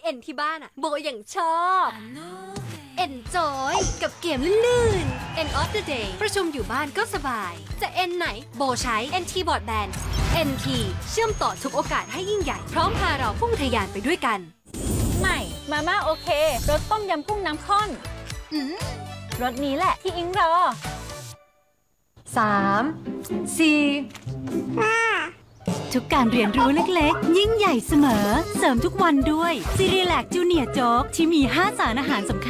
อ็นที่บ้านอะโบอย่างชอบEnjoy กับเกมลื่นๆ End of the day ประชุมอยู่บ้านก็สบาย จะเอ็นไหนโบใช้ NT Broadband NT เชื่อมต่อทุกโอกาสให้ยิ่งใหญ่ พร้อมพาเราพุ่งทะยานไปด้วยกันใหม่มาม่าโอเครสต้มยำกุ้งน้ำข้นรสนี้แหละที่อิงรอ 3 4 ทุกการเรียนรู้เล็กๆ ยิ่งใหญ่เสมอ เสริมทุกวันด้วยซีรีแลกจูเนียร์โจ๊กที่มี5 สารอาหารสำคัญ